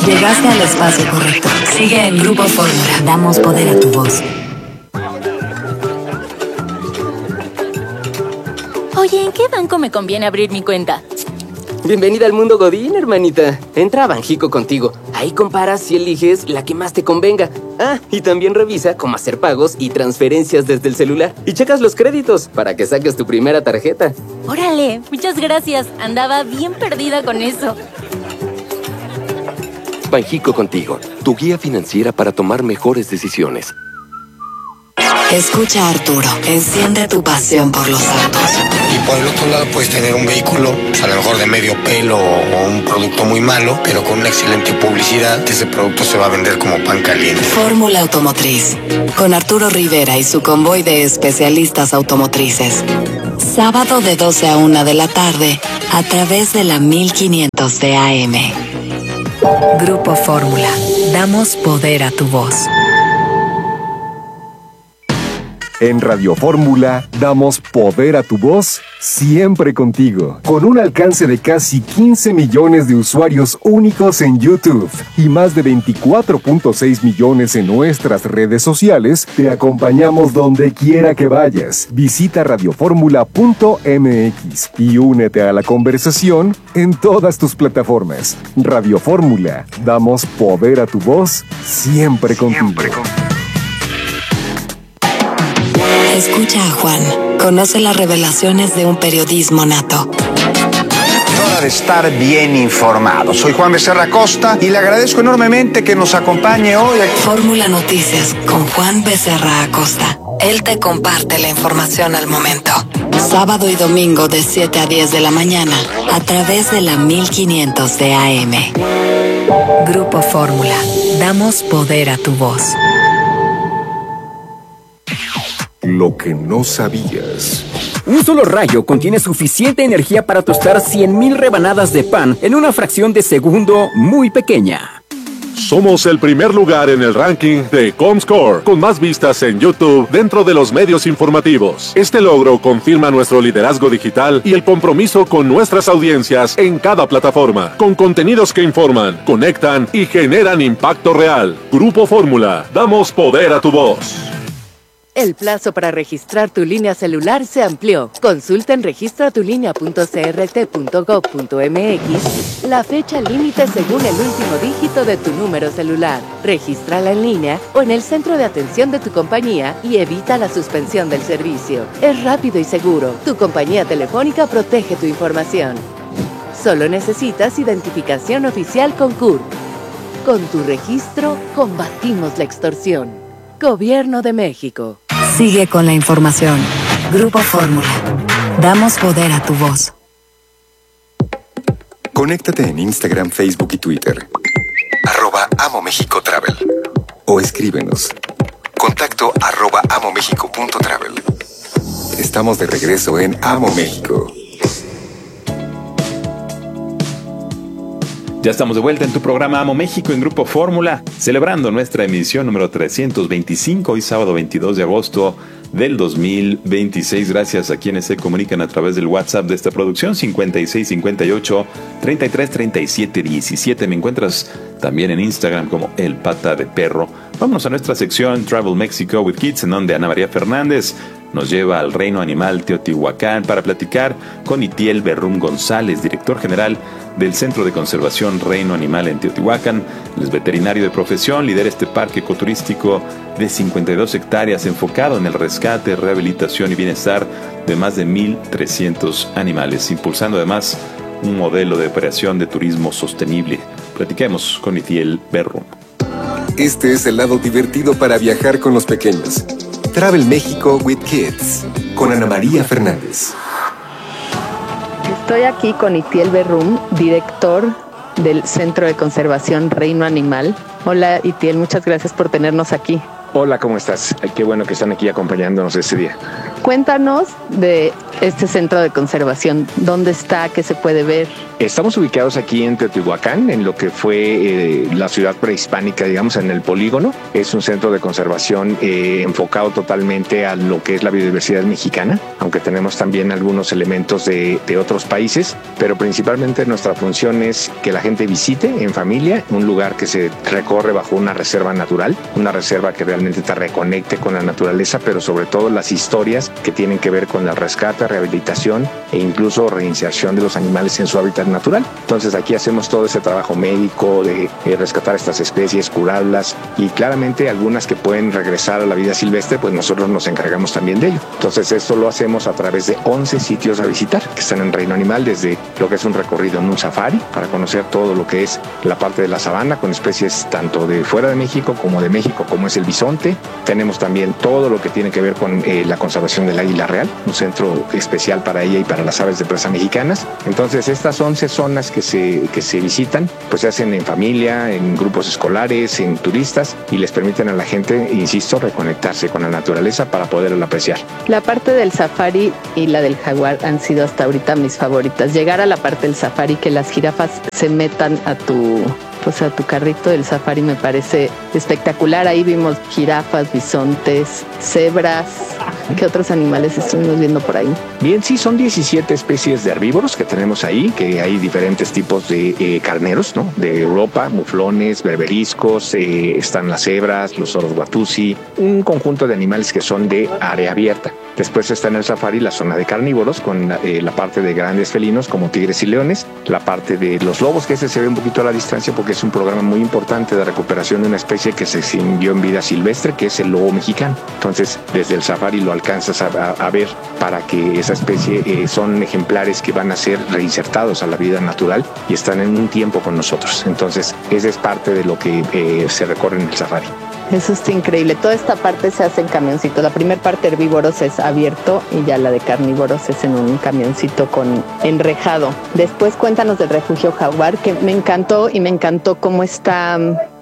Llegaste al espacio correcto. Sigue en Grupo Fórmula. Damos poder a tu voz. Oye, ¿en qué banco me conviene abrir mi cuenta? Bienvenida al mundo Godín, hermanita. Entra a Banjico Contigo. Ahí comparas y eliges la que más te convenga. Ah, y también revisa cómo hacer pagos y transferencias desde el celular. Y checas los créditos para que saques tu primera tarjeta. Órale, muchas gracias. Andaba bien perdida con eso. Banjico Contigo, tu guía financiera para tomar mejores decisiones. Escucha a Arturo. Enciende tu pasión por los autos. Y por el otro lado puedes tener un vehículo, a lo mejor de medio pelo o un producto muy malo, pero con una excelente publicidad, ese producto se va a vender como pan caliente. Fórmula Automotriz. Con Arturo Rivera y su convoy de especialistas automotrices. Sábado de 12 a 1 de la tarde, a través de la 1500 de AM. Grupo Fórmula. Damos poder a tu voz. En Radio Fórmula damos poder a tu voz, siempre contigo. Con un alcance de casi 15 millones de usuarios únicos en YouTube y más de 24.6 millones en nuestras redes sociales, te acompañamos donde quiera que vayas. Visita radioformula.mx y únete a la conversación en todas tus plataformas. Radio Fórmula, damos poder a tu voz, siempre contigo. Escucha a Juan. Conoce las revelaciones de un periodismo nato. Es hora de estar bien informado. Soy Juan Becerra Costa y le agradezco enormemente que nos acompañe hoy. Fórmula Noticias con Juan Becerra Acosta. Él te comparte la información al momento. Sábado y domingo de 7 a 10 de la mañana a través de la 1500 de AM. Grupo Fórmula. Damos poder a tu voz. Lo que no sabías. Un solo rayo contiene suficiente energía para tostar 100,000 rebanadas de pan en una fracción de segundo muy pequeña. Somos el primer lugar en el ranking de Comscore, con más vistas en YouTube dentro de los medios informativos. Este logro confirma nuestro liderazgo digital y el compromiso con nuestras audiencias en cada plataforma, con contenidos que informan, conectan y generan impacto real. Grupo Fórmula, damos poder a tu voz. El plazo para registrar tu línea celular se amplió. Consulta en registratulinea.crt.gov.mx la fecha límite según el último dígito de tu número celular. Regístrala en línea o en el centro de atención de tu compañía y evita la suspensión del servicio. Es rápido y seguro. Tu compañía telefónica protege tu información. Solo necesitas identificación oficial con CURP. Con tu registro, combatimos la extorsión. Gobierno de México. Sigue con la información. Grupo Fórmula. Damos poder a tu voz. Conéctate en Instagram, Facebook y Twitter. @AmoMéxicoTravel. O escríbenos. Contacto @amomexico.travel. Estamos de regreso en Amo México. Ya estamos de vuelta en tu programa Amo México en Grupo Fórmula, celebrando nuestra emisión número 325, hoy sábado 22 de agosto del 2026. Gracias a quienes se comunican a través del WhatsApp de esta producción, 5658 33 37 17. Me encuentras también en Instagram como El Pata de Perro. Vámonos a nuestra sección Travel Mexico with Kids, en donde Ana María Fernández nos lleva al reino animal Teotihuacán para platicar con Itiel Berrum González, director general del Centro de Conservación Reino Animal en Teotihuacán. Él es veterinario de profesión, lidera este parque ecoturístico de 52 hectáreas enfocado en el rescate, rehabilitación y bienestar de más de 1,300 animales, impulsando además un modelo de operación de turismo sostenible. Platiquemos con Itiel Berrum. Este es el lado divertido para viajar con los pequeños. Travel México with Kids, con Ana María Fernández. Estoy aquí con Itiel Berrum, director del Centro de Conservación Reino Animal. Hola Itiel, muchas gracias por tenernos aquí. Hola, ¿cómo estás? Qué bueno que están aquí acompañándonos este día. Cuéntanos de este centro de conservación. ¿Dónde está? ¿Qué se puede ver? Estamos ubicados aquí en Teotihuacán, en lo que fue la ciudad prehispánica, digamos, en el polígono. Es un centro de conservación enfocado totalmente a lo que es la biodiversidad mexicana, aunque tenemos también algunos elementos de otros países, pero principalmente nuestra función es que la gente visite en familia un lugar que se recorre bajo una reserva natural, una reserva que realmente te reconecte con la naturaleza, pero sobre todo las historias que tienen que ver con el rescate, rehabilitación e incluso reinserción de los animales en su hábitat natural. Entonces aquí hacemos todo ese trabajo médico de rescatar estas especies, curarlas, y claramente algunas que pueden regresar a la vida silvestre, pues nosotros nos encargamos también de ello. Entonces esto lo hacemos a través de 11 sitios a visitar que están en Reino Animal, desde lo que es un recorrido en un safari para conocer todo lo que es la parte de la sabana con especies tanto de fuera de México, como es el bisonte. Tenemos también todo lo que tiene que ver con la conservación del águila real, un centro especial para ella y para las aves de presa mexicanas. Entonces estas 11 zonas que se visitan pues se hacen en familia, en grupos escolares, en turistas, y les permiten a la gente, insisto, reconectarse con la naturaleza para poderla apreciar. La parte del safari y la del jaguar han sido hasta ahorita mis favoritas. Llegar a la parte del safari, que las jirafas se metan a tu carrito del safari, me parece espectacular. Ahí vimos jirafas, bisontes, cebras. ¿Qué otros animales estuvimos viendo por ahí? Bien, sí, son 17 especies de herbívoros que tenemos ahí, que hay diferentes tipos de carneros, ¿no? De Europa, muflones, berberiscos, están las cebras, los oros watusi, un conjunto de animales que son de área abierta. Después está en el safari la zona de carnívoros, con la parte de grandes felinos como tigres y leones, la parte de los lobos, que ese se ve un poquito a la distancia porque es un programa muy importante de recuperación de una especie que se extinguió en vida silvestre, que es el lobo mexicano. Entonces, desde el safari lo alcanzas a ver, para que esa especie son ejemplares que van a ser reinsertados a la vida natural y están en un tiempo con nosotros. Entonces, esa es parte de lo que se recorre en el safari. Eso está increíble. Toda esta parte se hace en camioncito. La primera parte de herbívoros es abierto y ya la de carnívoros es en un camioncito con enrejado. Después cuéntanos del refugio jaguar, que me encantó, y me encantó cómo está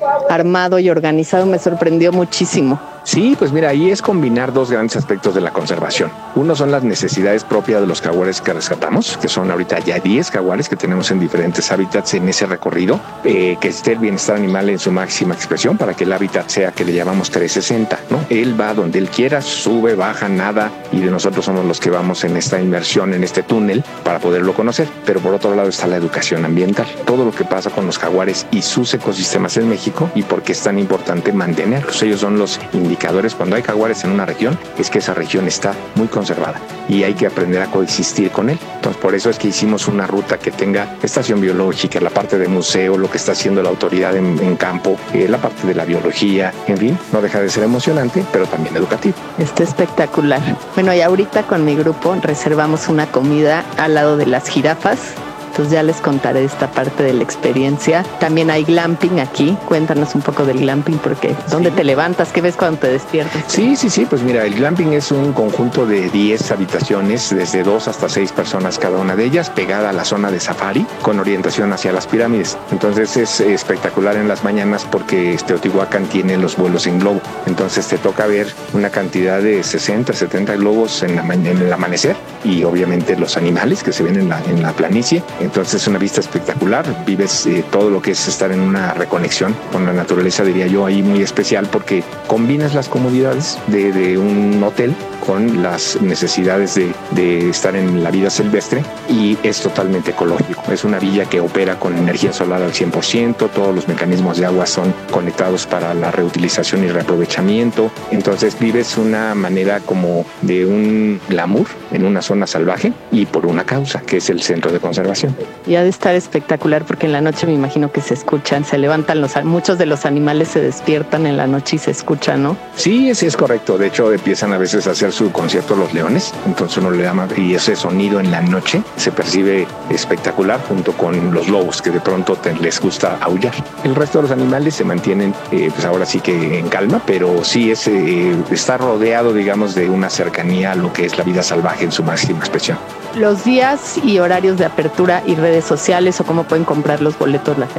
armado y organizado. Me sorprendió muchísimo. Sí, pues mira, ahí es combinar dos grandes aspectos de la conservación. Uno son las necesidades propias de los jaguares que rescatamos, que son ahorita ya 10 jaguares que tenemos en diferentes hábitats en ese recorrido, que esté el bienestar animal en su máxima expresión para que el hábitat sea, que le llamamos 360, ¿no? Él va donde él quiera, sube, baja, nada, y de nosotros somos los que vamos en esta inmersión, en este túnel, para poderlo conocer. Pero por otro lado está la educación ambiental, todo lo que pasa con los jaguares y sus ecosistemas en México, y por qué es tan importante mantenerlos. Ellos son los indicadores. Cuando hay jaguares en una región, es que esa región está muy conservada y hay que aprender a coexistir con él. Entonces, por eso es que hicimos una ruta que tenga estación biológica, la parte de museo, lo que está haciendo la autoridad en campo, la parte de la biología, en fin, no deja de ser emocionante, pero también educativo. Está espectacular. Bueno, y ahorita con mi grupo reservamos una comida al lado de las jirafas. Entonces ya les contaré esta parte de la experiencia. También hay glamping aquí. Cuéntanos un poco del glamping, porque ¿dónde te levantas? ¿Qué ves cuando te despiertas? Sí, pues mira, el glamping es un conjunto de 10 habitaciones, desde 2 hasta 6 personas cada una de ellas, pegada a la zona de safari, con orientación hacia las pirámides. Entonces es espectacular en las mañanas porque Teotihuacán tiene los vuelos en globo. Entonces te toca ver una cantidad de 60, 70 globos en el amanecer, y obviamente los animales que se ven en la planicie. Entonces es una vista espectacular, vives todo lo que es estar en una reconexión con la naturaleza, diría yo, ahí muy especial, porque combinas las comodidades de un hotel con las necesidades de estar en la vida silvestre, y es totalmente ecológico. Es una villa que opera con energía solar al 100%, todos los mecanismos de agua son conectados para la reutilización y reaprovechamiento. Entonces vives una manera como de un glamour en una zona salvaje, y por una causa, que es el centro de conservación. Y ha de estar espectacular porque en la noche me imagino que se escuchan, se levantan muchos de los animales se despiertan en la noche y se escuchan, ¿no? Sí, es correcto. De hecho, empiezan a veces a hacer su concierto los leones, entonces uno le llama, y ese sonido en la noche se percibe espectacular junto con los lobos, que de pronto les gusta aullar. El resto de los animales se mantienen, pues ahora sí que en calma, pero sí está rodeado, digamos, de una cercanía a lo que es la vida salvaje en su máxima expresión. Los días y horarios de apertura y redes sociales, o cómo pueden comprar los boletos la gente.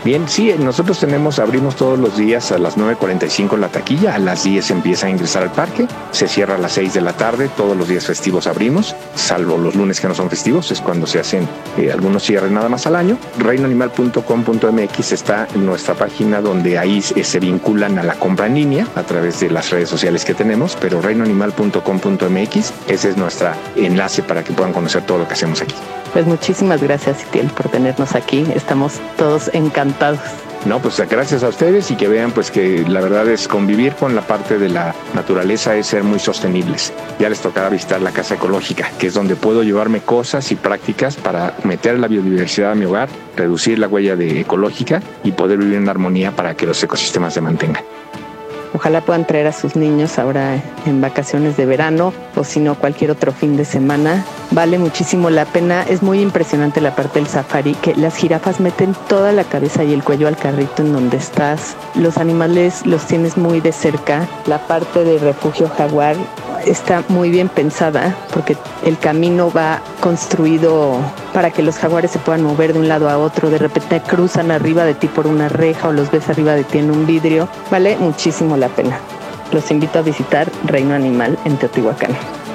Bien, sí, nosotros abrimos todos los días a las 9:45 la taquilla, a las 10 empieza a ingresar al parque, se cierra a las 6 de la tarde, todos los días festivos abrimos, salvo los lunes que no son festivos, es cuando se hacen algunos cierres nada más al año. reinoanimal.com.mx está en nuestra página donde ahí se vinculan a la compra en línea a través de las redes sociales que tenemos, pero reinoanimal.com.mx, ese es nuestro enlace para que puedan conocer todo lo que hacemos aquí. Pues muchísimas gracias, Itiel, por tenernos aquí. Estamos todos encantados. No, pues gracias a ustedes y que vean pues que la verdad es convivir con la parte de la naturaleza es ser muy sostenibles. Ya les tocará visitar la Casa Ecológica, que es donde puedo llevarme cosas y prácticas para meter la biodiversidad a mi hogar, reducir la huella ecológica y poder vivir en armonía para que los ecosistemas se mantengan. Ojalá puedan traer a sus niños ahora en vacaciones de verano o si no cualquier otro fin de semana. Vale muchísimo la pena. Es muy impresionante la parte del safari, que las jirafas meten toda la cabeza y el cuello al carrito en donde estás. Los animales los tienes muy de cerca. La parte de refugio jaguar está muy bien pensada porque el camino va construido para que los jaguares se puedan mover de un lado a otro. De repente cruzan arriba de ti por una reja o los ves arriba de ti en un vidrio. Vale muchísimo la pena. Los invito a visitar Reino Animal en Teotihuacán.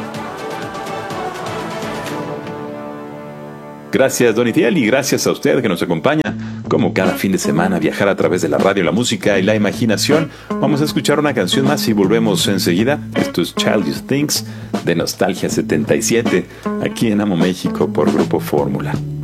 Gracias, Don Itiel, y gracias a usted que nos acompaña, como cada fin de semana, a viajar a través de la radio, la música y la imaginación. Vamos a escuchar una canción más y volvemos enseguida. Esto es Childish Things de Nostalgia 77, aquí en Amo México por Grupo Fórmula.